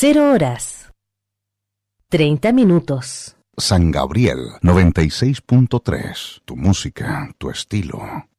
0 horas 30 minutos. San Gabriel 96.3. Tu música, tu estilo.